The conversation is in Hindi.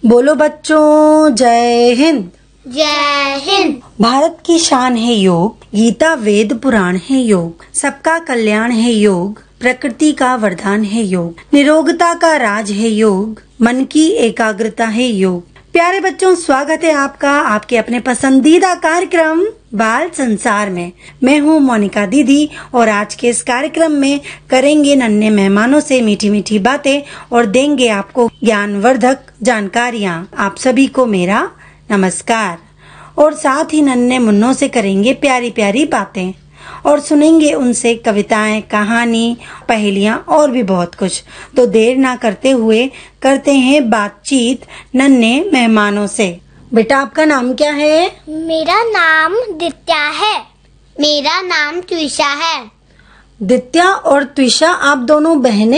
बोलो बच्चों, जय हिंद। जय हिंद। भारत की शान है योग, गीता वेद पुराण है योग, सबका कल्याण है योग, प्रकृति का वरदान है योग, निरोगता का राज है योग, मन की एकाग्रता है योग। प्यारे बच्चों, स्वागत है आपका आपके अपने पसंदीदा कार्यक्रम बाल संसार में। मैं हूँ मोनिका दीदी और आज के इस कार्यक्रम में करेंगे नन्हे मेहमानों से मीठी मीठी बातें और देंगे आपको ज्ञानवर्धक जानकारियाँ। आप सभी को मेरा नमस्कार। और साथ ही नन्हे मुन्नों से करेंगे प्यारी प्यारी बातें और सुनेंगे उनसे कविताएं, कहानी, पहेलियां और भी बहुत कुछ। तो देर ना करते हुए करते हैं बातचीत नन्हे मेहमानों से। बेटा, आपका नाम क्या है? मेरा नाम दित्या है। मेरा नाम त्विषा है। दित्या और त्विषा, आप दोनों बहनें